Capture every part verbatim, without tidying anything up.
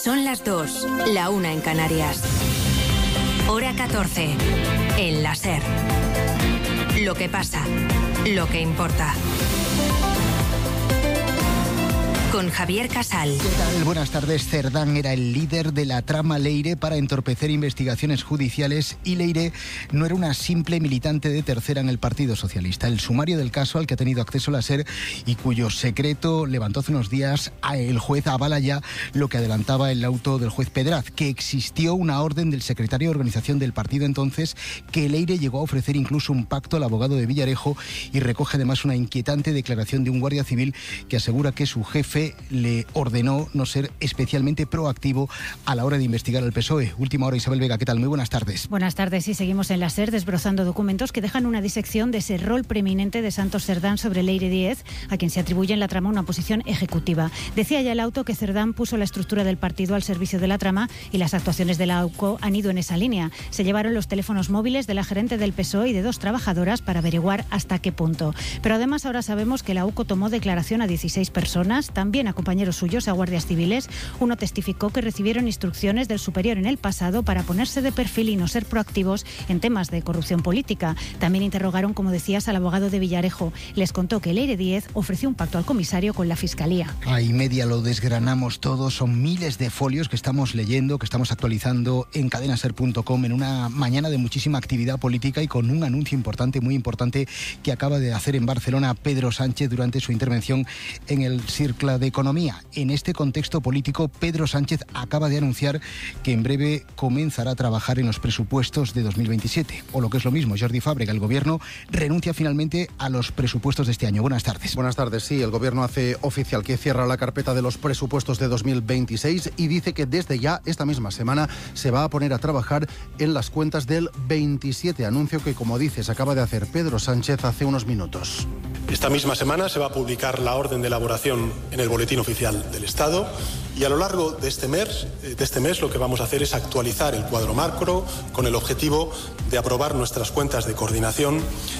Son las dos, la una en Canarias. Hora catorce, en la SER. Lo que pasa, lo que importa. Con Javier Casal. ¿Qué tal? Buenas tardes. Cerdán era el líder de la trama Leire para entorpecer investigaciones judiciales y Leire no era una simple militante de tercera en el Partido Socialista. El sumario del caso al que ha tenido acceso la SER y cuyo secreto levantó hace unos días el juez avala ya lo que adelantaba el auto del juez Pedraz, que existió una orden del secretario de organización del partido entonces que Leire llegó a ofrecer incluso un pacto al abogado de Villarejo y recoge además una inquietante declaración de un guardia civil que asegura que su jefe le ordenó no ser especialmente proactivo a la hora de investigar al P S O E. Última hora, Isabel Vega, ¿qué tal? Muy buenas tardes. Buenas tardes, y seguimos en la SER desbrozando documentos que dejan una disección de ese rol preeminente de Santos Cerdán sobre Leire Díez, a quien se atribuye en la trama una posición ejecutiva. Decía ya el auto que Cerdán puso la estructura del partido al servicio de la trama y las actuaciones de la AUCO han ido en esa línea. Se llevaron los teléfonos móviles de la gerente del P S O E y de dos trabajadoras para averiguar hasta qué punto. Pero además ahora sabemos que la AUCO tomó declaración a dieciséis personas, también a compañeros suyos, a guardias civiles. Uno testificó que recibieron instrucciones del superior en el pasado para ponerse de perfil y no ser proactivos en temas de corrupción política. También interrogaron, como decías, al abogado de Villarejo. Les contó que Leire Díez ofreció un pacto al comisario con la Fiscalía. A y media lo desgranamos todo. Son miles de folios que estamos leyendo, que estamos actualizando en cadena ser punto com en una mañana de muchísima actividad política y con un anuncio importante, muy importante, que acaba de hacer en Barcelona Pedro Sánchez durante su intervención en el Cercle de Economía. En este contexto político, Pedro Sánchez acaba de anunciar que en breve comenzará a trabajar en los presupuestos de dos mil veintisiete. O lo que es lo mismo, Jordi Fàbrega, el Gobierno renuncia finalmente a los presupuestos de este año. Buenas tardes. Buenas tardes, sí. El Gobierno hace oficial que cierra la carpeta de los presupuestos de dos mil veintiséis y dice que desde ya, esta misma semana, se va a poner a trabajar en las cuentas del veintisiete. Anuncio que, como dices, acaba de hacer Pedro Sánchez hace unos minutos. Esta misma semana se va a publicar la orden de elaboración en el Boletín Oficial del Estado y a lo largo de este mes, de este mes lo que vamos a hacer es actualizar el cuadro macro con el objetivo de aprobar nuestras cuentas de coordinación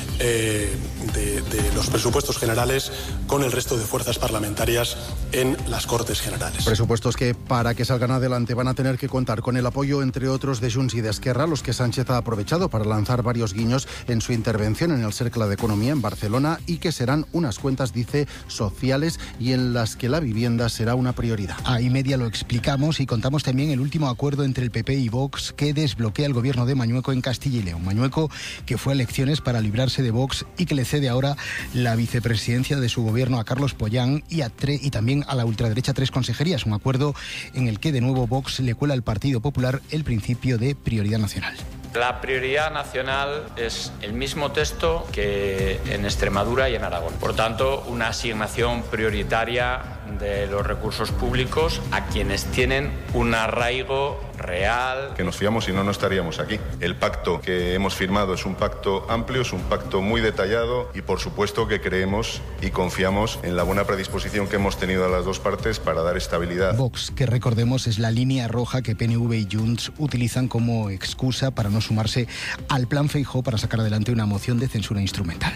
eh, de, de los presupuestos generales con el resto de fuerzas parlamentarias en las Cortes Generales. Presupuestos que, para que salgan adelante, van a tener que contar con el apoyo, entre otros, de Junts y de Esquerra, los que Sánchez ha aprovechado para lanzar varios guiños en su intervención en el Cercle de Economía en Barcelona y que serán unas cuentas, dice, sociales y en las que la vivienda será una prioridad. A y media lo explicamos y contamos también el último acuerdo entre el P P y Vox que desbloquea el gobierno de Mañueco en Castilla y León. Mañueco, que fue a elecciones para librarse de Vox y que le cede ahora la vicepresidencia de su gobierno a Carlos Pollán y, a tre- y también a la ultraderecha tres consejerías. Un acuerdo en el que de nuevo Vox le cuela al Partido Popular el principio de prioridad nacional. La prioridad nacional es el mismo texto que en Extremadura y en Aragón. Por tanto, una asignación prioritaria de los recursos públicos a quienes tienen un arraigo real. Que nos fiamos y no, no estaríamos aquí. El pacto que hemos firmado es un pacto amplio, es un pacto muy detallado y por supuesto que creemos y confiamos en la buena predisposición que hemos tenido a las dos partes para dar estabilidad. Vox, que recordemos es la línea roja que P N V y Junts utilizan como excusa para no sumarse al plan Feijóo para sacar adelante una moción de censura instrumental.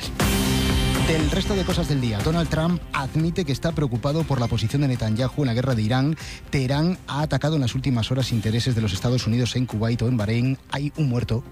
Del resto de cosas del día, Donald Trump admite que está preocupado por la posición de Netanyahu en la guerra de Irán. Teherán ha atacado en las últimas horas intereses de los Estados Unidos en Kuwait o en Bahrein. Hay un muerto.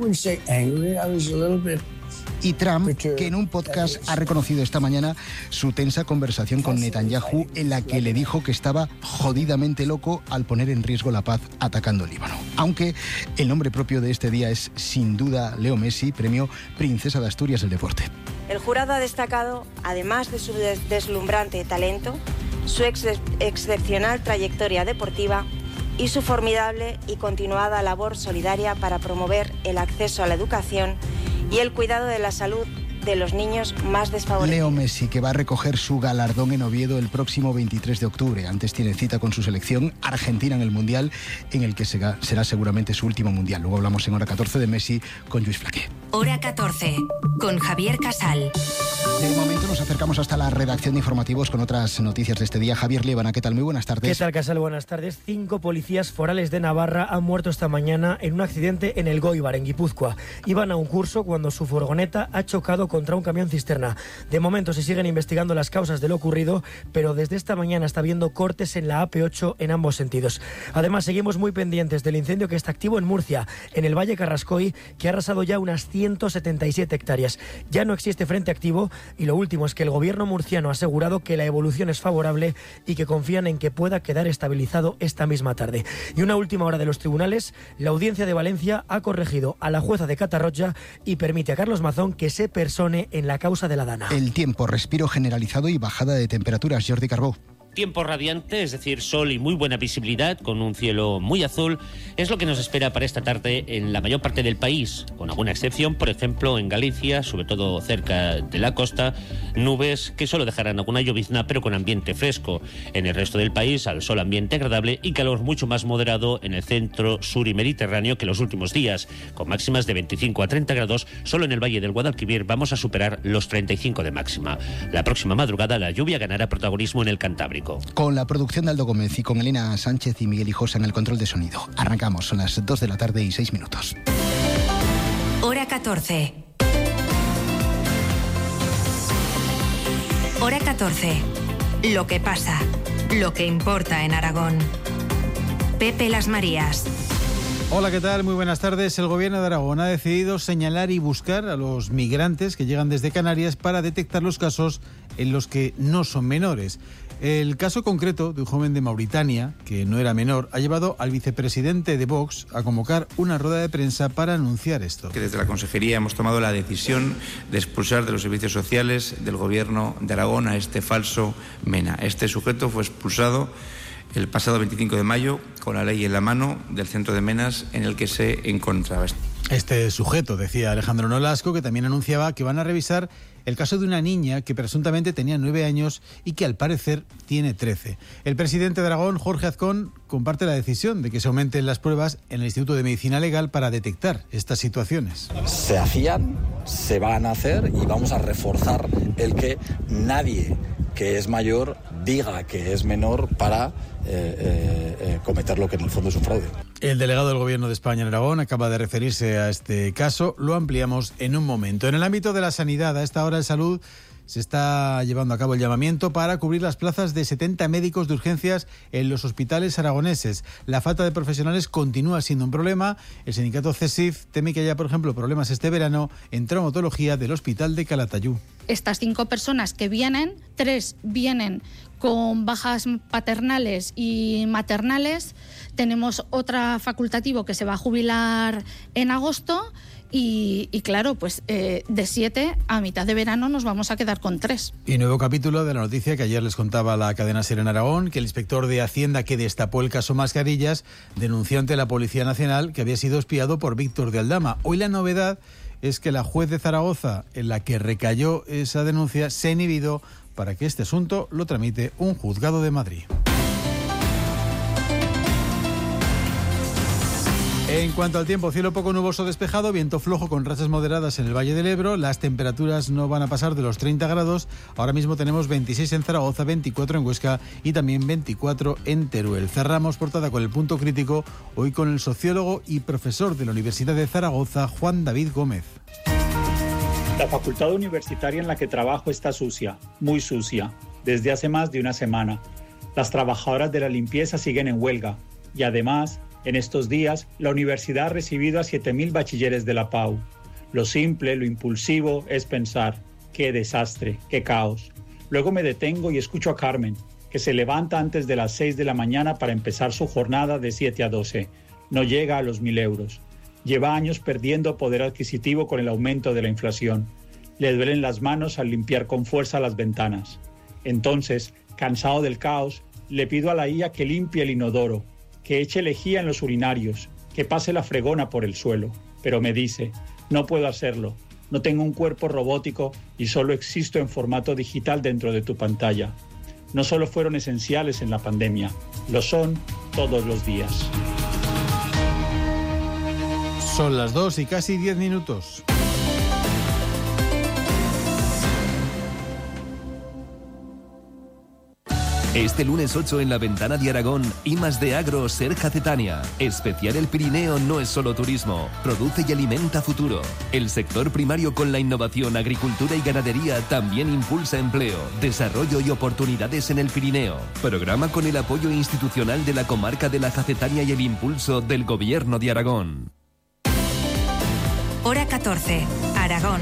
Y Trump, que en un podcast ha reconocido esta mañana su tensa conversación con Netanyahu en la que le dijo que estaba jodidamente loco al poner en riesgo la paz atacando el Líbano. Aunque el nombre propio de este día es sin duda Leo Messi, premio Princesa de Asturias del Deporte. El jurado ha destacado, además de su des- deslumbrante talento, su ex- excepcional trayectoria deportiva y su formidable y continuada labor solidaria para promover el acceso a la educación y el cuidado de la salud de los niños más desfavorecidos. Leo Messi, que va a recoger su galardón en Oviedo el próximo veintitrés de octubre. Antes tiene cita con su selección Argentina en el Mundial, en el que será, será seguramente su último Mundial. Luego hablamos en hora catorce de Messi con Lluís Flaqué. Hora catorce, con Javier Casal. De momento nos acercamos hasta la redacción de informativos con otras noticias de este día. Javier Liébana, ¿qué tal? Muy buenas tardes. ¿Qué tal, Casal? Buenas tardes. Cinco policías forales de Navarra han muerto esta mañana en un accidente en el Goibar, en Guipúzcoa. Iban a un curso cuando su furgoneta ha chocado con contra un camión cisterna. De momento se siguen investigando las causas de lo ocurrido, pero desde esta mañana está habiendo cortes en la A P ocho en ambos sentidos. Además, seguimos muy pendientes del incendio que está activo en Murcia, en el Valle Carrascoy, que ha arrasado ya unas ciento setenta y siete hectáreas. Ya no existe frente activo y lo último es que el gobierno murciano ha asegurado que la evolución es favorable y que confían en que pueda quedar estabilizado esta misma tarde. Y una última hora de los tribunales, la Audiencia de Valencia ha corregido a la jueza de Catarroja y permite a Carlos Mazón que se persone en la causa de la Dana. El tiempo, respiro generalizado y bajada de temperaturas. Jordi Carbó. Tiempo radiante, es decir, sol y muy buena visibilidad, con un cielo muy azul, es lo que nos espera para esta tarde en la mayor parte del país, con alguna excepción, por ejemplo, en Galicia, sobre todo cerca de la costa, nubes que solo dejarán alguna llovizna, pero con ambiente fresco. En el resto del país, al sol ambiente agradable y calor mucho más moderado en el centro, sur y mediterráneo que los últimos días, con máximas de veinticinco a treinta grados, solo en el Valle del Guadalquivir vamos a superar los treinta y cinco de máxima. La próxima madrugada la lluvia ganará protagonismo en el Cantábrico. Con la producción de Aldo Gómez y con Elena Sánchez y Miguel Hijosa en el control de sonido. Arrancamos, son las dos de la tarde y seis minutos. Hora catorce. Hora catorce. Lo que pasa, lo que importa en Aragón. Pepe Las Marías. Hola, ¿qué tal? Muy buenas tardes. El Gobierno de Aragón ha decidido señalar y buscar a los migrantes que llegan desde Canarias para detectar los casos en los que no son menores. El caso concreto de un joven de Mauritania, que no era menor, ha llevado al vicepresidente de Vox a convocar una rueda de prensa para anunciar esto. Que desde la Consejería hemos tomado la decisión de expulsar de los servicios sociales del Gobierno de Aragón a este falso Mena. Este sujeto fue expulsado el pasado veinticinco de mayo con la ley en la mano del centro de Menas en el que se encontraba. Este sujeto, decía Alejandro Nolasco, que también anunciaba que van a revisar el caso de una niña que presuntamente tenía nueve años y que al parecer tiene trece. El presidente de Aragón, Jorge Azcón, comparte la decisión de que se aumenten las pruebas en el Instituto de Medicina Legal para detectar estas situaciones. Se hacían, se van a hacer y vamos a reforzar el que nadie que es mayor diga que es menor para eh, eh, eh, cometer lo que en el fondo es un fraude. El delegado del Gobierno de España en Aragón acaba de referirse a este caso. Lo ampliamos en un momento. En el ámbito de la sanidad, a esta hora de salud, se está llevando a cabo el llamamiento para cubrir las plazas de setenta médicos de urgencias en los hospitales aragoneses. La falta de profesionales continúa siendo un problema. El sindicato CESIF teme que haya, por ejemplo, problemas este verano en traumatología del hospital de Calatayud. Estas cinco personas que vienen, tres vienen con bajas paternales y maternales. Tenemos otra facultativo que se va a jubilar en agosto. Y, y claro, pues eh, de siete a mitad de verano nos vamos a quedar con tres. Y nuevo capítulo de la noticia que ayer les contaba la cadena SER en Aragón, que el inspector de Hacienda que destapó el caso Mascarillas denunció ante la Policía Nacional que había sido espiado por Víctor de Aldama. Hoy la novedad es que la juez de Zaragoza, en la que recayó esa denuncia, se ha inhibido para que este asunto lo tramite un juzgado de Madrid. En cuanto al tiempo, cielo poco nuboso despejado, viento flojo con rachas moderadas en el Valle del Ebro. Las temperaturas no van a pasar de los treinta grados. Ahora mismo tenemos veintiséis en Zaragoza, veinticuatro en Huesca y también veinticuatro en Teruel. Cerramos portada con el punto crítico, hoy con el sociólogo y profesor de la Universidad de Zaragoza, Juan David Gómez. La facultad universitaria en la que trabajo está sucia, muy sucia, desde hace más de una semana. Las trabajadoras de la limpieza siguen en huelga y además, en estos días, la universidad ha recibido a siete mil bachilleres de la P A U. Lo simple, lo impulsivo es pensar, qué desastre, qué caos. Luego me detengo y escucho a Carmen, que se levanta antes de las seis de la mañana para empezar su jornada de siete a doce. No llega a los mil euros. Lleva años perdiendo poder adquisitivo con el aumento de la inflación. Le duelen las manos al limpiar con fuerza las ventanas. Entonces, cansado del caos, le pido a la I A que limpie el inodoro, que eche lejía en los urinarios, que pase la fregona por el suelo. Pero me dice, no puedo hacerlo, no tengo un cuerpo robótico y solo existo en formato digital dentro de tu pantalla. No solo fueron esenciales en la pandemia, lo son todos los días. Son las dos y casi diez minutos. Este lunes ocho en La Ventana de Aragón, I más D Agro Serja Cetania. Especial El Pirineo no es solo turismo, produce y alimenta futuro. El sector primario con la innovación, agricultura y ganadería también impulsa empleo, desarrollo y oportunidades en el Pirineo. Programa con el apoyo institucional de la comarca de la Jacetania y el impulso del Gobierno de Aragón. Hora catorce, Aragón.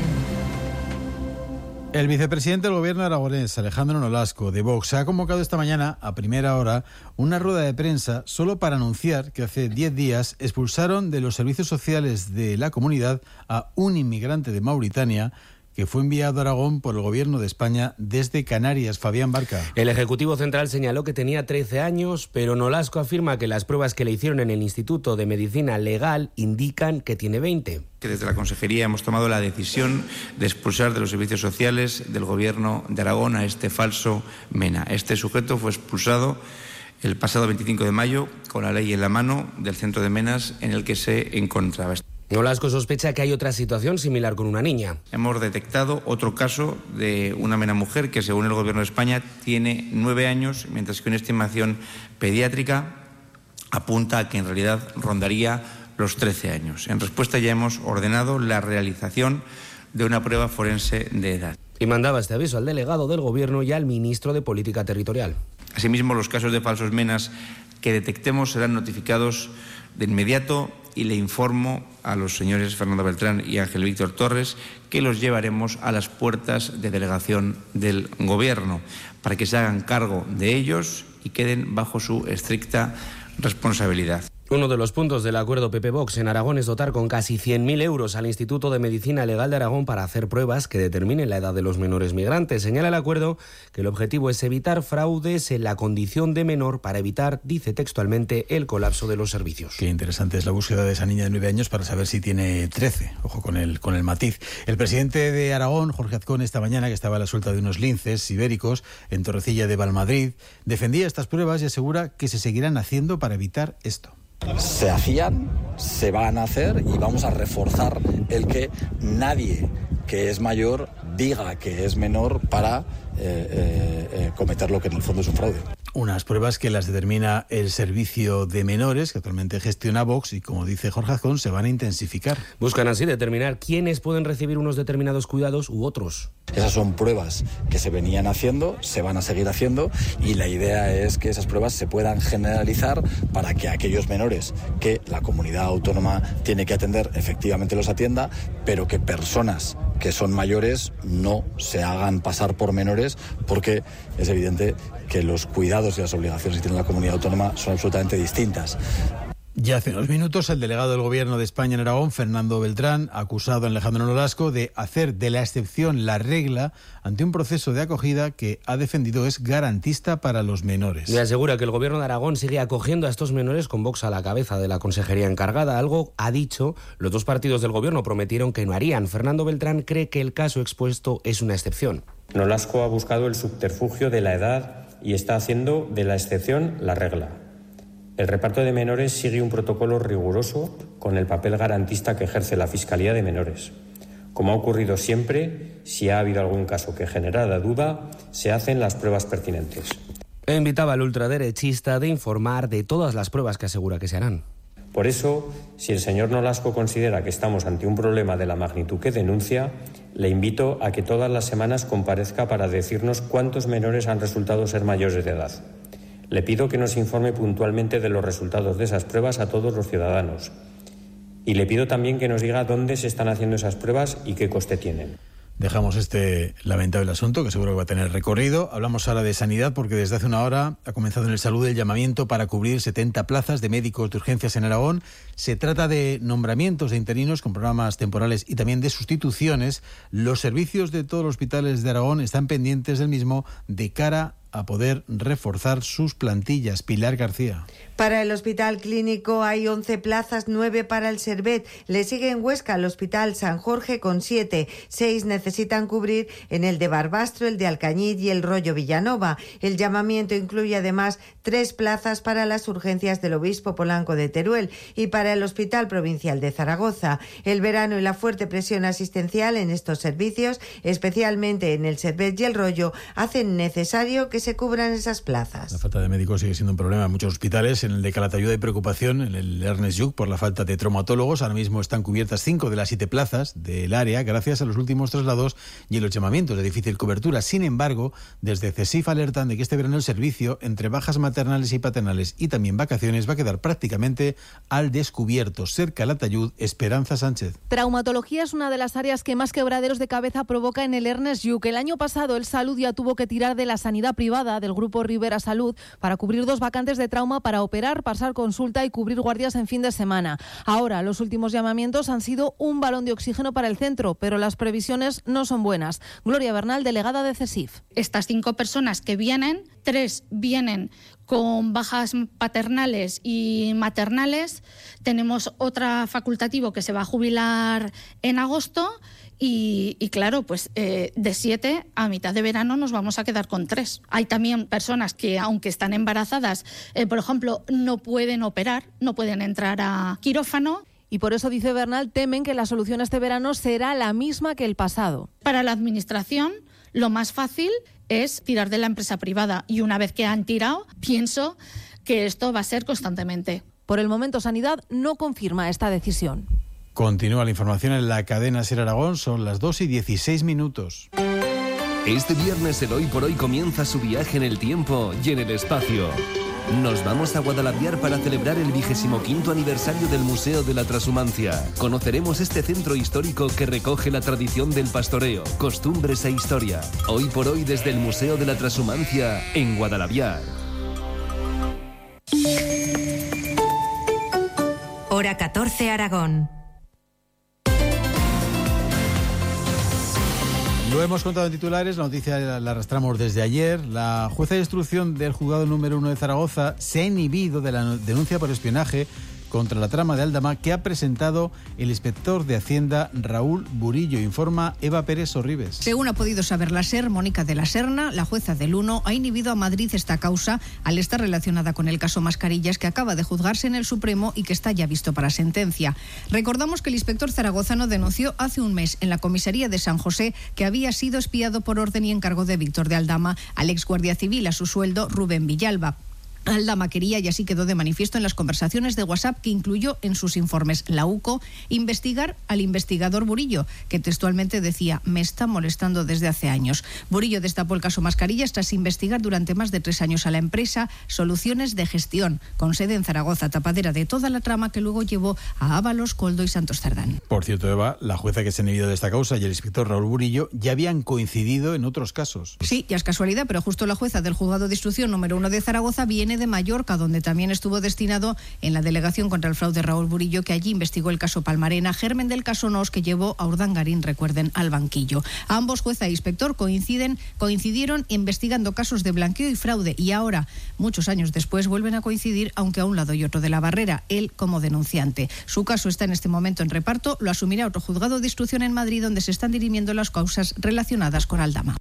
El vicepresidente del gobierno aragonés, Alejandro Nolasco, de Vox, ha convocado esta mañana, a primera hora, una rueda de prensa solo para anunciar que hace diez días expulsaron de los servicios sociales de la comunidad a un inmigrante de Mauritania que fue enviado a Aragón por el Gobierno de España desde Canarias. Fabián Barca. El Ejecutivo Central señaló que tenía trece años, pero Nolasco afirma que las pruebas que le hicieron en el Instituto de Medicina Legal indican que tiene veinte. Que desde la Consejería hemos tomado la decisión de expulsar de los servicios sociales del Gobierno de Aragón a este falso Mena. Este sujeto fue expulsado el pasado veinticinco de mayo con la ley en la mano del centro de Menas en el que se encontraba. Nolasco sospecha que hay otra situación similar con una niña. Hemos detectado otro caso de una mena mujer que, según el Gobierno de España, tiene nueve años, mientras que una estimación pediátrica apunta a que en realidad rondaría los trece años. En respuesta, ya hemos ordenado la realización de una prueba forense de edad. Y mandaba este aviso al delegado del Gobierno y al ministro de Política Territorial. Asimismo, los casos de falsos menas que detectemos serán notificados de inmediato y le informo a los señores Fernando Beltrán y Ángel Víctor Torres que los llevaremos a las puertas de delegación del Gobierno para que se hagan cargo de ellos y queden bajo su estricta responsabilidad. Uno de los puntos del acuerdo P P-Vox en Aragón es dotar con casi cien mil euros al Instituto de Medicina Legal de Aragón para hacer pruebas que determinen la edad de los menores migrantes. Señala el acuerdo que el objetivo es evitar fraudes en la condición de menor para evitar, dice textualmente, el colapso de los servicios. Qué interesante es la búsqueda de esa niña de nueve años para saber si tiene trece. Ojo con el, con el matiz. El presidente de Aragón, Jorge Azcón, esta mañana, que estaba a la suelta de unos linces ibéricos en Torrecilla de Valmadrid, defendía estas pruebas y asegura que se seguirán haciendo para evitar esto. Se hacían, se van a hacer y vamos a reforzar el que nadie que es mayor diga que es menor para eh, eh, eh, cometer lo que en el fondo es un fraude. Unas pruebas que las determina el servicio de menores que actualmente gestiona Vox y, como dice Jorge Azcón, se van a intensificar. Buscan así determinar quiénes pueden recibir unos determinados cuidados u otros. Esas son pruebas que se venían haciendo, se van a seguir haciendo y la idea es que esas pruebas se puedan generalizar para que aquellos menores que la comunidad autónoma tiene que atender efectivamente los atienda, pero que personas que son mayores no se hagan pasar por menores, porque es evidente que los cuidados y las obligaciones que tiene la comunidad autónoma son absolutamente distintas. Ya hace unos minutos el delegado del Gobierno de España en Aragón, Fernando Beltrán, ha acusado a Alejandro Nolasco de hacer de la excepción la regla ante un proceso de acogida que ha defendido es garantista para los menores. Y asegura que el Gobierno de Aragón sigue acogiendo a estos menores con Vox a la cabeza de la consejería encargada. Algo, ha dicho, los dos partidos del Gobierno prometieron que no harían. Fernando Beltrán cree que el caso expuesto es una excepción. Nolasco ha buscado el subterfugio de la edad y está haciendo de la excepción la regla. El reparto de menores sigue un protocolo riguroso con el papel garantista que ejerce la Fiscalía de Menores. Como ha ocurrido siempre, si ha habido algún caso que generara duda, se hacen las pruebas pertinentes. E invitaba al ultraderechista de informar de todas las pruebas que asegura que se harán. Por eso, si el señor Nolasco considera que estamos ante un problema de la magnitud que denuncia, le invito a que todas las semanas comparezca para decirnos cuántos menores han resultado ser mayores de edad. Le pido que nos informe puntualmente de los resultados de esas pruebas a todos los ciudadanos. Y le pido también que nos diga dónde se están haciendo esas pruebas y qué coste tienen. Dejamos este lamentable asunto que seguro que va a tener recorrido. Hablamos ahora de sanidad porque desde hace una hora ha comenzado en el Salud el llamamiento para cubrir setenta plazas de médicos de urgencias en Aragón. Se trata de nombramientos de interinos con programas temporales y también de sustituciones. Los servicios de todos los hospitales de Aragón están pendientes del mismo de cara a poder reforzar sus plantillas. Pilar García. Para el Hospital Clínico hay once plazas, nueve para el Servet. Le sigue en Huesca el Hospital San Jorge con siete. Seis necesitan cubrir en el de Barbastro, el de Alcañiz y el Rollo Villanova. El llamamiento incluye además tres plazas para las urgencias del Obispo Polanco de Teruel y para el Hospital Provincial de Zaragoza. El verano y la fuerte presión asistencial en estos servicios, especialmente en el Servet y el Rollo, hacen necesario que se cubran esas plazas. La falta de médicos sigue siendo un problema en muchos hospitales. En el de Calatayud hay preocupación, en el Ernest Lluch, por la falta de traumatólogos. Ahora mismo están cubiertas cinco de las siete plazas del área gracias a los últimos traslados y los llamamientos de difícil cobertura. Sin embargo, desde CESIF alertan de que este verano el servicio, entre bajas maternales y paternales y también vacaciones, va a quedar prácticamente al descubierto. Ser Calatayud, Esperanza Sánchez. Traumatología es una de las áreas que más quebraderos de cabeza provoca en el Ernest Lluch. El año pasado el Salud ya tuvo que tirar de la sanidad privada del grupo Rivera Salud para cubrir dos vacantes de trauma para operar, pasar consulta y cubrir guardias en fin de semana. Ahora, los últimos llamamientos han sido un balón de oxígeno para el centro, pero las previsiones no son buenas. Gloria Bernal, delegada de CESIF. Estas cinco personas que vienen, tres vienen con bajas paternales y maternales. Tenemos otra facultativo que se va a jubilar en agosto. Y, y claro, pues eh, de siete a mitad de verano nos vamos a quedar con tres. Hay también personas que, aunque están embarazadas, eh, por ejemplo, no pueden operar, no pueden entrar a quirófano. Y por eso, dice Bernal, temen que la solución este verano será la misma que el pasado. Para la administración, lo más fácil es tirar de la empresa privada. Y una vez que han tirado, pienso que esto va a ser constantemente. Por el momento, Sanidad no confirma esta decisión. Continúa la información en la cadena Ser Aragón, son las dos y dieciséis minutos. Este viernes el Hoy por Hoy comienza su viaje en el tiempo y en el espacio. Nos vamos a Guadalaviar para celebrar el vigésimo quinto aniversario del Museo de la Transhumancia. Conoceremos este centro histórico que recoge la tradición del pastoreo, costumbres e historia. Hoy por Hoy desde el Museo de la Transhumancia en Guadalaviar. Hora catorce, Aragón. Lo hemos contado en titulares, la noticia la arrastramos desde ayer. La jueza de instrucción del juzgado número uno de Zaragoza se ha inhibido de la denuncia por espionaje contra la trama de Aldama que ha presentado el inspector de Hacienda Raúl Burillo, informa Eva Pérez Sorribes. Según ha podido saber la SER, Mónica de la Serna, la jueza del uno, ha inhibido a Madrid esta causa al estar relacionada con el caso Mascarillas, que acaba de juzgarse en el Supremo y que está ya visto para sentencia. Recordamos que el inspector zaragozano denunció hace un mes en la comisaría de San José que había sido espiado por orden y encargo de Víctor de Aldama al ex guardia civil a su sueldo Rubén Villalba. Aldama quería, y así quedó de manifiesto en las conversaciones de WhatsApp que incluyó en sus informes la U C O, investigar al investigador Burillo, que textualmente decía: me está molestando desde hace años. Burillo destapó el caso Mascarillas tras investigar durante más de tres años a la empresa Soluciones de Gestión, con sede en Zaragoza, tapadera de toda la trama que luego llevó a Ábalos, Coldo y Santos Cerdán. Por cierto, Eva, la jueza que se ha inhibido de esta causa y el inspector Raúl Burillo ya habían coincidido en otros casos. Sí, ya es casualidad, pero justo la jueza del juzgado de instrucción número uno de Zaragoza viene de Mallorca, donde también estuvo destinado en la delegación contra el fraude Raúl Burillo, que allí investigó el caso Palmarena, germen del caso Nos, que llevó a Urdangarín, recuerden, al banquillo. Ambos, jueza e inspector, coinciden, coincidieron investigando casos de blanqueo y fraude, y ahora, muchos años después, vuelven a coincidir, aunque a un lado y otro de la barrera, él como denunciante. Su caso está en este momento en reparto, lo asumirá otro juzgado de instrucción en Madrid, donde se están dirimiendo las causas relacionadas con Aldama.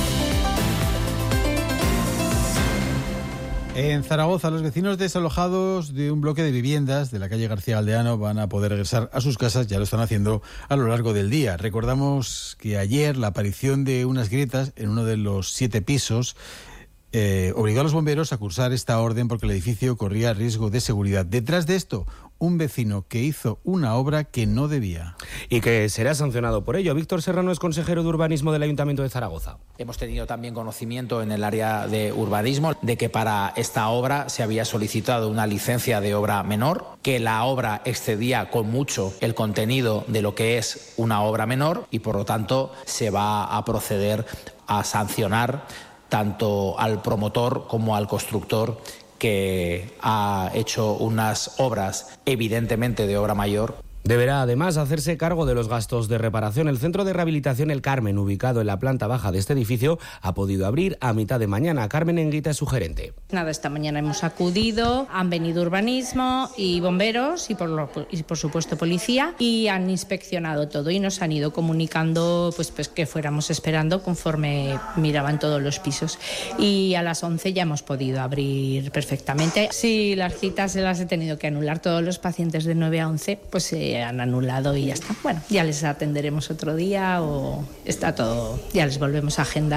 En Zaragoza, los vecinos desalojados de un bloque de viviendas de la calle García Galdeano van a poder regresar a sus casas, ya lo están haciendo a lo largo del día. Recordamos que ayer la aparición de unas grietas en uno de los siete pisos eh, obligó a los bomberos a cursar esta orden porque el edificio corría riesgo de seguridad. Detrás de esto, un vecino que hizo una obra que no debía. Y que será sancionado por ello. Víctor Serrano es consejero de urbanismo del Ayuntamiento de Zaragoza. Hemos tenido también conocimiento en el área de urbanismo de que para esta obra se había solicitado una licencia de obra menor, que la obra excedía con mucho el contenido de lo que es una obra menor y por lo tanto se va a proceder a sancionar tanto al promotor como al constructor que ha hecho unas obras evidentemente de obra mayor. Deberá además hacerse cargo de los gastos de reparación. El Centro de Rehabilitación El Carmen, ubicado en la planta baja de este edificio, ha podido abrir a mitad de mañana. Carmen Enguita es su gerente. Nada, esta mañana hemos acudido, han venido urbanismo y bomberos y por, lo, y por supuesto policía y han inspeccionado todo y nos han ido comunicando pues, pues que fuéramos esperando conforme miraban todos los pisos. Y a las once ya hemos podido abrir perfectamente. Si las citas se las he tenido que anular, todos los pacientes de nueve a once pues se han anulado y ya está. Bueno, ya les atenderemos otro día o está todo, ya les volvemos a agendar.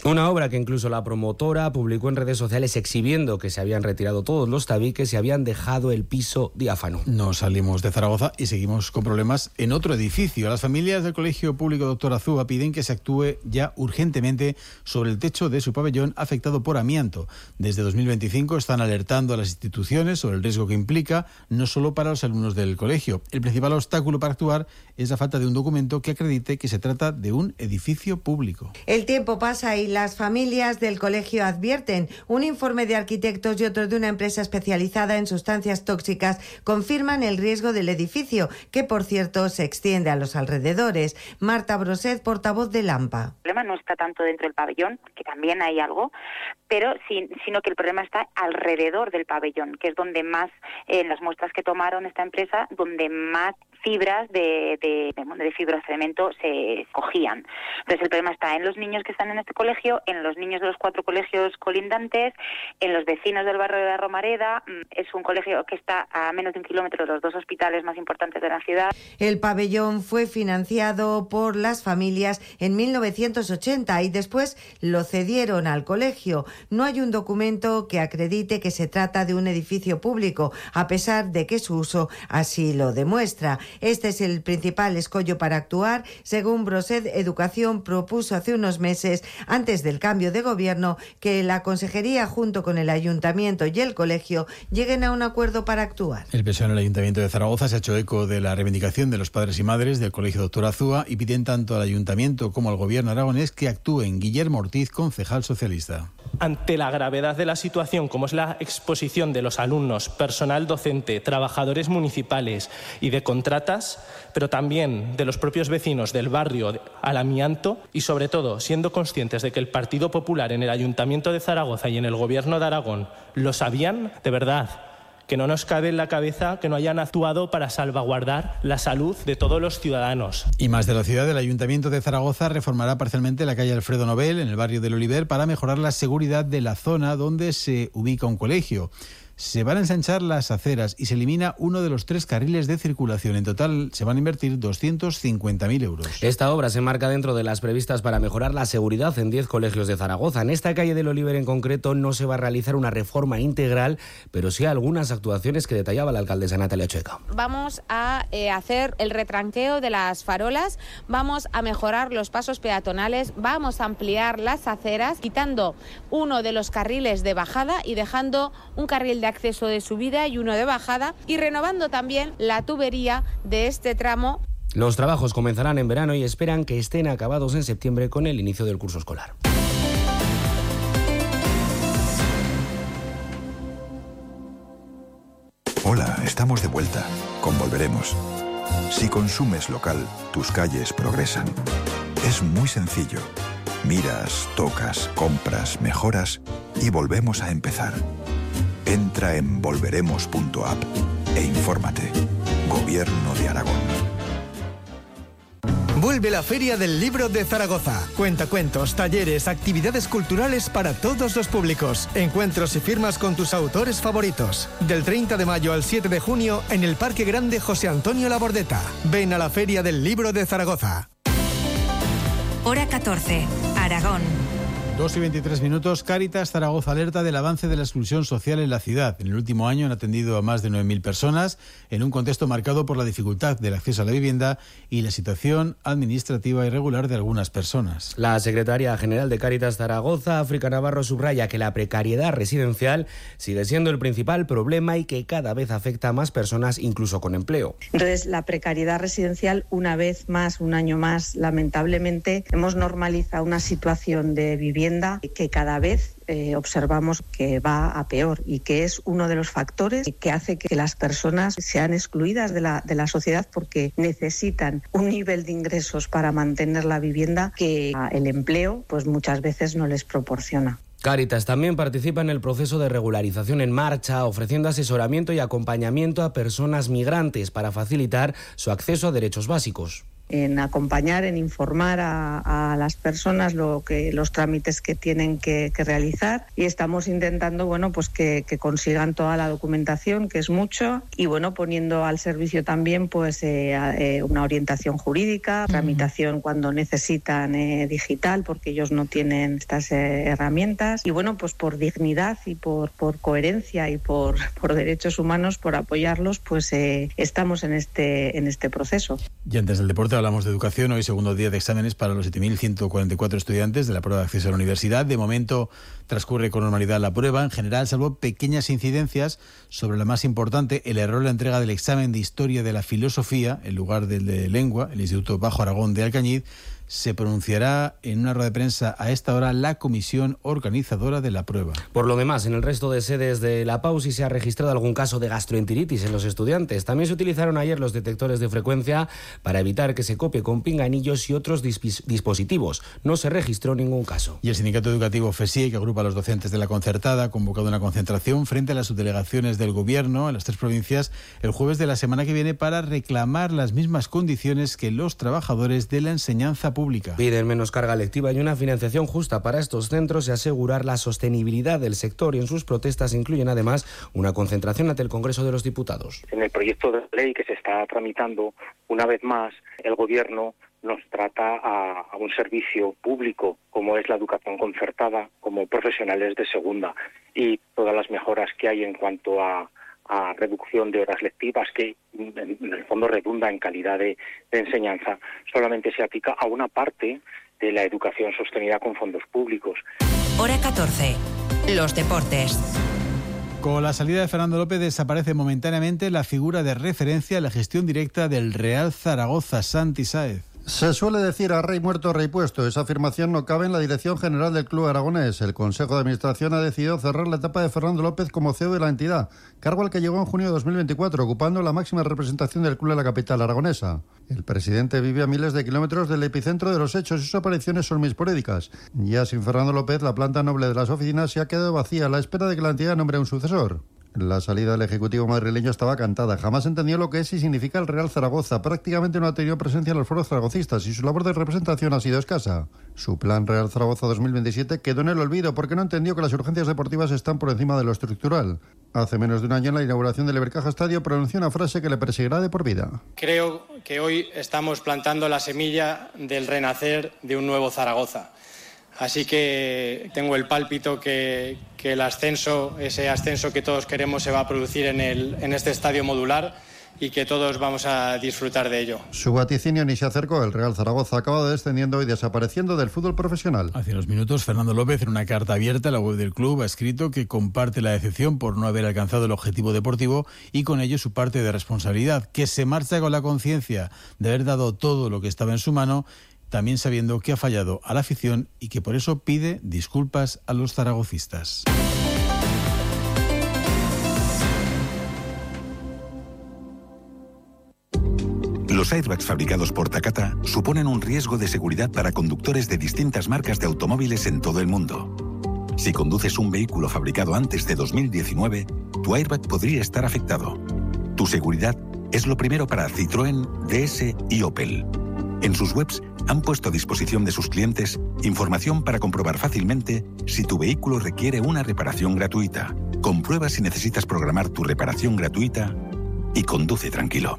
Una obra que incluso la promotora publicó en redes sociales exhibiendo que se habían retirado todos los tabiques y habían dejado el piso diáfano. Nos salimos de Zaragoza y seguimos con problemas en otro edificio. Las familias del Colegio Público Doctor Azúa piden que se actúe ya urgentemente sobre el techo de su pabellón afectado por amianto. Desde dos mil veinticinco están alertando a las instituciones sobre el riesgo que implica, no solo para los alumnos del colegio. El principal obstáculo para actuar es la falta de un documento que acredite que se trata de un edificio público. El tiempo pasa y las familias del colegio advierten. Un informe de arquitectos y otro de una empresa especializada en sustancias tóxicas confirman el riesgo del edificio, que por cierto se extiende a los alrededores. Marta Broset, portavoz de LAMPA. El problema no está tanto dentro del pabellón, que también hay algo, pero sin, sino que el problema está alrededor del pabellón, que es donde más, en eh, las muestras que tomaron esta empresa, donde más fibras de, de, de, de fibrocemento se cogían. Entonces el problema está en los niños que están en este colegio, en los niños de los cuatro colegios colindantes, en los vecinos del barrio de la Romareda. Es un colegio que está a menos de un kilómetro de los dos hospitales más importantes de la ciudad. El pabellón fue financiado por las familias en mil novecientos ochenta y después lo cedieron al colegio. No hay un documento que acredite que se trata de un edificio público, a pesar de que su uso así lo demuestra. Este es el principal escollo para actuar. Según Broset, Educación propuso hace unos meses, antes del cambio de gobierno, que la Consejería junto con el Ayuntamiento y el Colegio lleguen a un acuerdo para actuar. El P S O E en el Ayuntamiento de Zaragoza se ha hecho eco de la reivindicación de los padres y madres del Colegio Doctor Azúa y piden tanto al Ayuntamiento como al Gobierno aragonés que actúen. Guillermo Ortiz, concejal socialista. Ante la gravedad de la situación, como es la exposición de los alumnos, personal docente, trabajadores municipales y de contratas, pero también de los propios vecinos del barrio al amianto y, sobre todo, siendo conscientes de que el Partido Popular en el Ayuntamiento de Zaragoza y en el Gobierno de Aragón lo sabían, de verdad, que no nos cabe en la cabeza que no hayan actuado para salvaguardar la salud de todos los ciudadanos. Y más de la ciudad, el Ayuntamiento de Zaragoza reformará parcialmente la calle Alfredo Nobel, en el barrio del Oliver, para mejorar la seguridad de la zona donde se ubica un colegio. Se van a ensanchar las aceras y se elimina uno de los tres carriles de circulación. En total se van a invertir doscientos cincuenta mil euros. Esta obra se enmarca dentro de las previstas para mejorar la seguridad en diez colegios de Zaragoza. En esta calle del Oliver en concreto no se va a realizar una reforma integral, pero sí algunas actuaciones que detallaba la alcaldesa Natalia Checa. Vamos a eh, hacer el retranqueo de las farolas, vamos a mejorar los pasos peatonales, vamos a ampliar las aceras, quitando uno de los carriles de bajada y dejando un carril de acceso de subida y uno de bajada, y renovando también la tubería de este tramo. Los trabajos comenzarán en verano y esperan que estén acabados en septiembre con el inicio del curso escolar. Hola, estamos de vuelta. Con Volveremos. Si consumes local, tus calles progresan. Es muy sencillo. Miras, tocas, compras, mejoras y volvemos a empezar. Entra en volveremos punto app e infórmate. Gobierno de Aragón. Vuelve la Feria del Libro de Zaragoza. Cuentacuentos, talleres, actividades culturales para todos los públicos. Encuentros y firmas con tus autores favoritos. Del treinta de mayo al siete de junio en el Parque Grande José Antonio Labordeta. Ven a la Feria del Libro de Zaragoza. Hora catorce, Aragón. dos y veintitrés minutos. Cáritas Zaragoza alerta del avance de la exclusión social en la ciudad. En el último año han atendido a más de nueve mil personas en un contexto marcado por la dificultad del acceso a la vivienda y la situación administrativa irregular de algunas personas. La secretaria general de Cáritas Zaragoza, África Navarro, subraya que la precariedad residencial sigue siendo el principal problema y que cada vez afecta a más personas, incluso con empleo. Entonces, la precariedad residencial, una vez más, un año más, lamentablemente, hemos normalizado una situación de vivienda que cada vez eh, observamos que va a peor y que es uno de los factores que hace que las personas sean excluidas de la, de la sociedad porque necesitan un nivel de ingresos para mantener la vivienda que el empleo pues muchas veces no les proporciona. Cáritas también participa en el proceso de regularización en marcha, ofreciendo asesoramiento y acompañamiento a personas migrantes para facilitar su acceso a derechos básicos. en acompañar, en informar a, a las personas lo que los trámites que tienen que, que realizar, y estamos intentando, bueno, pues que, que consigan toda la documentación, que es mucho, y bueno, poniendo al servicio también pues eh, eh, una orientación jurídica, tramitación cuando necesitan eh, digital, porque ellos no tienen estas eh, herramientas, y bueno, pues por dignidad y por, por coherencia y por, por derechos humanos, por apoyarlos, pues eh, estamos en este, en este proceso. Y antes del deporte hablamos de educación. Hoy segundo día de exámenes para los siete mil ciento cuarenta y cuatro estudiantes de la prueba de acceso a la universidad. De momento transcurre con normalidad la prueba, en general, salvo pequeñas incidencias sobre la más importante, el error en la entrega del examen de Historia de la Filosofía en lugar del de Lengua. El Instituto Bajo Aragón de Alcañiz se pronunciará en una rueda de prensa a esta hora la comisión organizadora de la prueba. Por lo demás, en el resto de sedes de la P A U sí se ha registrado algún caso de gastroenteritis en los estudiantes. También se utilizaron ayer los detectores de frecuencia para evitar que se copie con pinganillos y otros disp- dispositivos. No se registró ningún caso. Y el sindicato educativo FESIE, que agrupa a los docentes de la concertada, ha convocado una concentración frente a las subdelegaciones del gobierno en las tres provincias el jueves de la semana que viene para reclamar las mismas condiciones que los trabajadores de la enseñanza pública. Piden menos carga lectiva y una financiación justa para estos centros y asegurar la sostenibilidad del sector, y en sus protestas incluyen además una concentración ante el Congreso de los Diputados. En el proyecto de ley que se está tramitando, una vez más, el Gobierno nos trata a, a un servicio público como es la educación concertada, como profesionales de segunda, y todas las mejoras que hay en cuanto a a reducción de horas lectivas, que en el fondo redunda en calidad de, de enseñanza, solamente se aplica a una parte de la educación sostenida con fondos públicos. Hora catorce. Los deportes. Con la salida de Fernando López desaparece momentáneamente la figura de referencia a la gestión directa del Real Zaragoza, Santi Sáez. Se suele decir a rey muerto, rey puesto. Esa afirmación no cabe en la dirección general del club aragonés. El Consejo de Administración ha decidido cerrar la etapa de Fernando López como C E O de la entidad, cargo al que llegó en junio de dos mil veinticuatro, ocupando la máxima representación del club en la capital aragonesa. El presidente vive a miles de kilómetros del epicentro de los hechos y sus apariciones son muy esporádicas. Ya sin Fernando López, la planta noble de las oficinas se ha quedado vacía a la espera de que la entidad nombre a un sucesor. La salida del ejecutivo madrileño estaba cantada. Jamás entendió lo que es y significa el Real Zaragoza. Prácticamente no ha tenido presencia en los foros zaragocistas y su labor de representación ha sido escasa. Su plan Real Zaragoza dos mil veintisiete quedó en el olvido porque no entendió que las urgencias deportivas están por encima de lo estructural. Hace menos de un año, en la inauguración del Ibercaja Estadio, pronunció una frase que le perseguirá de por vida. Creo que hoy estamos plantando la semilla del renacer de un nuevo Zaragoza. Así que tengo el pálpito que, que el ascenso, ese ascenso que todos queremos, se va a producir en, el, en este estadio modular y que todos vamos a disfrutar de ello. Su vaticinio ni se acercó. El Real Zaragoza ha acabado descendiendo y desapareciendo del fútbol profesional. Hace unos minutos, Fernando López, en una carta abierta a la web del club, ha escrito que comparte la decepción por no haber alcanzado el objetivo deportivo y con ello su parte de responsabilidad, que se marcha con la conciencia de haber dado todo lo que estaba en su mano, también sabiendo que ha fallado a la afición y que por eso pide disculpas a los zaragocistas. Los airbags fabricados por Takata suponen un riesgo de seguridad para conductores de distintas marcas de automóviles en todo el mundo. Si conduces un vehículo fabricado antes de dos mil diecinueve, tu airbag podría estar afectado. Tu seguridad es lo primero para Citroën, D S y Opel. En sus webs han puesto a disposición de sus clientes información para comprobar fácilmente si tu vehículo requiere una reparación gratuita. Comprueba si necesitas programar tu reparación gratuita y conduce tranquilo.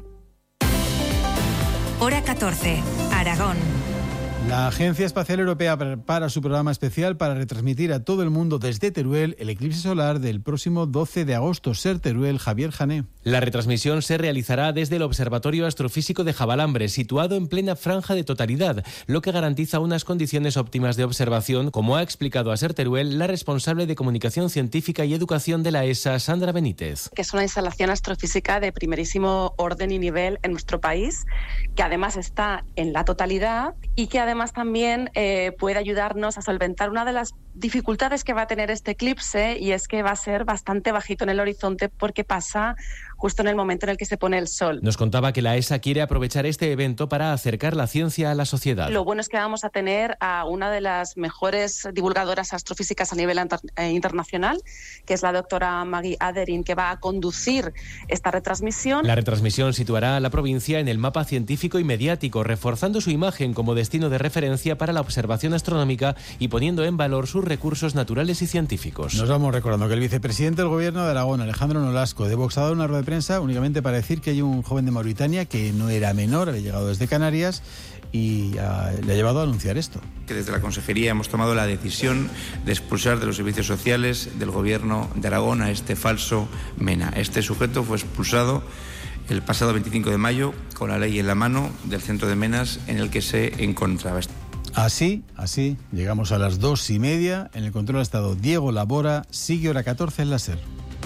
Hora catorce. Aragón. La Agencia Espacial Europea prepara su programa especial para retransmitir a todo el mundo desde Teruel el eclipse solar del próximo doce de agosto. Ser Teruel, Javier Jané. La retransmisión se realizará desde el Observatorio Astrofísico de Javalambre, situado en plena franja de totalidad, lo que garantiza unas condiciones óptimas de observación, como ha explicado a Ser Teruel la responsable de Comunicación Científica y Educación de la E S A, Sandra Benítez. Que es una instalación astrofísica de primerísimo orden y nivel en nuestro país, que además está en la totalidad y que además también eh, puede ayudarnos a solventar una de las dificultades que va a tener este eclipse, y es que va a ser bastante bajito en el horizonte porque pasa justo en el momento en el que se pone el sol. Nos contaba que la E S A quiere aprovechar este evento para acercar la ciencia a la sociedad. Lo bueno es que vamos a tener a una de las mejores divulgadoras astrofísicas a nivel internacional, que es la doctora Maggie Aderin, que va a conducir esta retransmisión. La retransmisión situará a la provincia en el mapa científico y mediático, reforzando su imagen como destino de referencia para la observación astronómica y poniendo en valor sus recursos naturales y científicos. Nos vamos recordando que el vicepresidente del Gobierno de Aragón, Alejandro Nolasco, de Vox, ha dado una rueda de prensa únicamente para decir que hay un joven de Mauritania que no era menor, había llegado desde Canarias y uh, le ha llevado a anunciar esto. Que desde la Consejería hemos tomado la decisión de expulsar de los servicios sociales del Gobierno de Aragón a este falso Mena. Este sujeto fue expulsado el pasado veinticinco de mayo con la ley en la mano del centro de Menas en el que se encontraba. Así, así, llegamos a las dos y media. En el control ha estado Diego Labora. Sigue hora catorce en la SER.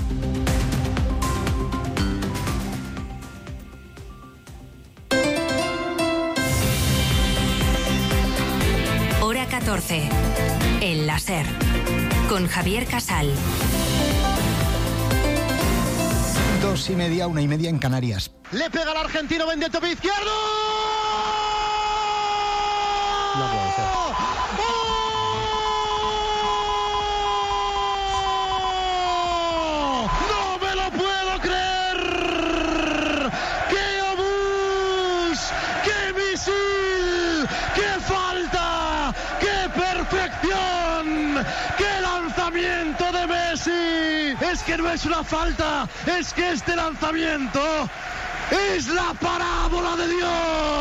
Hora catorce, en la SER, con Javier Casal. Dos y media, una y media en Canarias. Le pega al argentino, vende el tope izquierdo. No puede ser. ¡Oh! ¡No me lo puedo creer! ¡Qué obús! ¡Qué misil! ¡Qué falta! ¡Qué perfección! ¡Qué lanzamiento de Messi! Es que no es una falta, es que este lanzamiento es la parábola de Dios.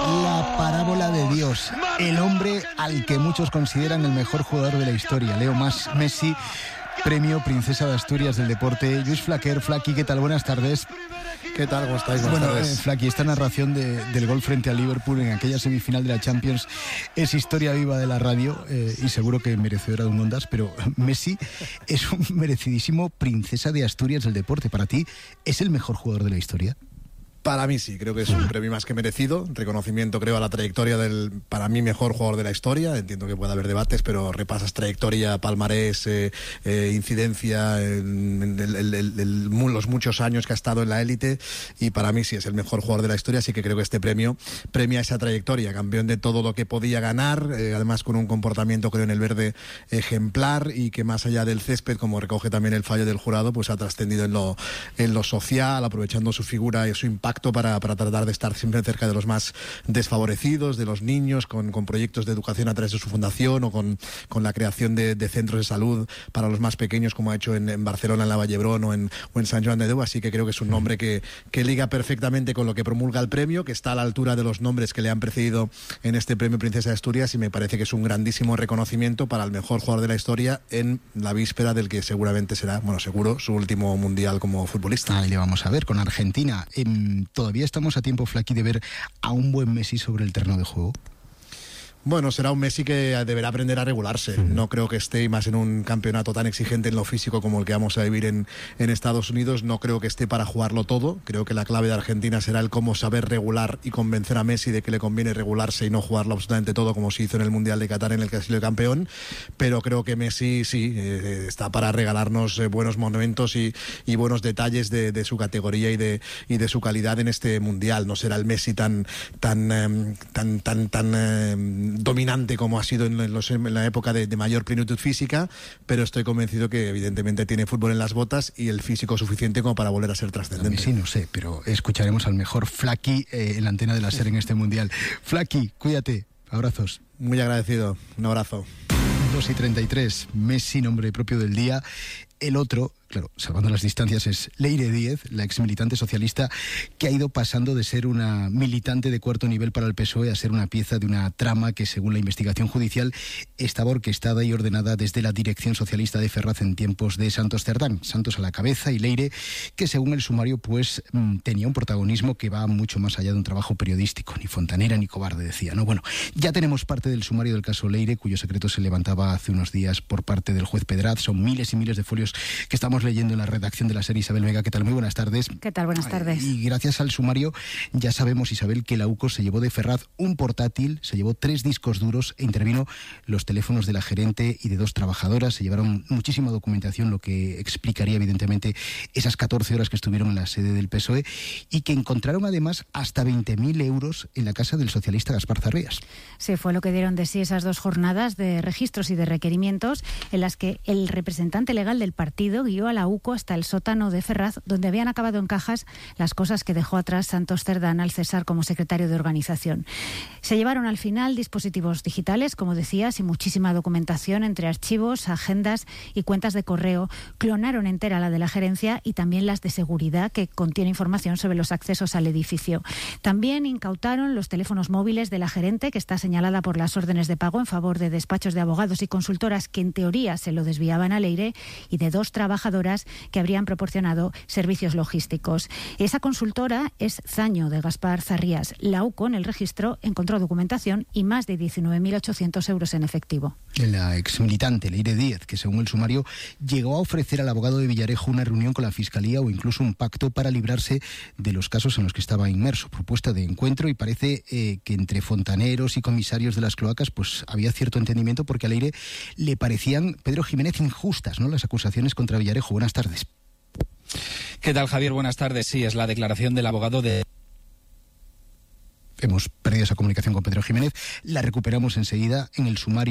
La parábola de Dios. El hombre al que muchos consideran el mejor jugador de la historia. Leo Mas Messi, premio Princesa de Asturias del Deporte. Luis Flaquer, Flaqui, ¿qué tal? Buenas tardes. ¿Qué tal? ¿Cómo estáis? Buenas bueno, tardes. Eh, Flaqui, esta narración de, del gol frente a Liverpool en aquella semifinal de la Champions es historia viva de la radio eh, y seguro que merecedora de un Ondas, pero Messi es un merecidísimo Princesa de Asturias del Deporte. ¿Para ti es el mejor jugador de la historia? Para mí sí, creo que es un premio más que merecido, reconocimiento creo a la trayectoria del, para mí, mejor jugador de la historia. Entiendo que puede haber debates, pero repasas trayectoria, palmarés, eh, eh, incidencia, el, el, el, el, el, los muchos años que ha estado en la élite, y para mí sí es el mejor jugador de la historia, así que creo que este premio premia esa trayectoria, campeón de todo lo que podía ganar, eh, además con un comportamiento creo en el verde ejemplar, y que más allá del césped, como recoge también el fallo del jurado, pues ha trascendido en lo, en lo social, aprovechando su figura y su impacto Para, para tratar de estar siempre cerca de los más desfavorecidos, de los niños, con, con proyectos de educación a través de su fundación, o con, con la creación de, de centros de salud para los más pequeños, como ha hecho en, en Barcelona, en la Vallebrón, o en, o en San Joan de Déu. Así que creo que es un nombre que, que liga perfectamente con lo que promulga el premio, que está a la altura de los nombres que le han precedido en este premio Princesa de Asturias, y me parece que es un grandísimo reconocimiento para el mejor jugador de la historia en la víspera del que seguramente será, bueno, seguro, su último mundial como futbolista. Ahí le vamos a ver con Argentina. Eh, ¿Todavía estamos a tiempo, Flaqui, de ver a un buen Messi sobre el terreno de juego? Bueno, será un Messi que deberá aprender a regularse. No creo que esté, y más en un campeonato tan exigente en lo físico como el que vamos a vivir en, en Estados Unidos, no creo que esté para jugarlo todo. Creo que la clave de Argentina será el cómo saber regular y convencer a Messi de que le conviene regularse y no jugarlo absolutamente todo, como se hizo en el Mundial de Qatar, en el que ha sido campeón. Pero creo que Messi sí eh, está para regalarnos eh, buenos momentos y, y buenos detalles de, de su categoría y de, y de su calidad en este Mundial. No será el Messi tan tan eh, tan tan tan eh, dominante como ha sido en, los, en la época de, de mayor plenitud física, pero estoy convencido que evidentemente tiene fútbol en las botas y el físico suficiente como para volver a ser trascendente. Sí, no sé, pero escucharemos al mejor Flaqui eh, en la antena de la SER en este Mundial. Flaqui, cuídate, abrazos. Muy agradecido, un abrazo. dos y treinta y tres, Messi, nombre propio del día. El otro, claro, salvando las distancias, es Leire Díez, la ex militante socialista que ha ido pasando de ser una militante de cuarto nivel para el P S O E a ser una pieza de una trama que, según la investigación judicial, estaba orquestada y ordenada desde la dirección socialista de Ferraz en tiempos de Santos Cerdán. Santos a la cabeza y Leire, que según el sumario, pues tenía un protagonismo que va mucho más allá de un trabajo periodístico. Ni fontanera ni cobarde, decía, ¿no? Bueno, ya tenemos parte del sumario del caso Leire, cuyo secreto se levantaba hace unos días por parte del juez Pedraz. Son miles y miles de folios títulos que estamos leyendo en la redacción de la serie. Isabel Vega, ¿qué tal? Muy buenas tardes. ¿Qué tal? Buenas tardes. Y gracias al sumario ya sabemos, Isabel, que la U C O se llevó de Ferraz un portátil, se llevó tres discos duros e intervino los teléfonos de la gerente y de dos trabajadoras. Se llevaron muchísima documentación, lo que explicaría evidentemente esas catorce horas que estuvieron en la sede del P S O E, y que encontraron además hasta veinte mil euros en la casa del socialista Gaspar Zarrías. Sí, fue lo que dieron de sí esas dos jornadas de registros y de requerimientos en las que el representante legal del partido guió a la U C O hasta el sótano de Ferraz, donde habían acabado en cajas las cosas que dejó atrás Santos Cerdán al cesar como secretario de organización. Se llevaron al final dispositivos digitales, como decías, y muchísima documentación entre archivos, agendas y cuentas de correo. Clonaron entera la de la gerencia y también las de seguridad, que contiene información sobre los accesos al edificio. También incautaron los teléfonos móviles de la gerente, que está señalada por las órdenes de pago en favor de despachos de abogados y consultoras que en teoría se lo desviaban al Leire, y de dos trabajadoras que habrían proporcionado servicios logísticos. Esa consultora es Zaño, de Gaspar Zarrías. La U C O en el registro encontró documentación y más de diecinueve mil ochocientos euros en efectivo. La exmilitante Leire Díez, que según el sumario llegó a ofrecer al abogado de Villarejo una reunión con la Fiscalía o incluso un pacto para librarse de los casos en los que estaba inmerso. Propuesta de encuentro, y parece eh, que entre fontaneros y comisarios de las cloacas pues había cierto entendimiento, porque a Leire le parecían, Pedro Jiménez, injustas, ¿no?, las acusaciones contra Villarejo. Buenas tardes. ¿Qué tal, Javier? Buenas tardes. Sí, es la declaración del abogado de... Hemos perdido esa comunicación con Pedro Jiménez. La recuperamos enseguida en el sumario.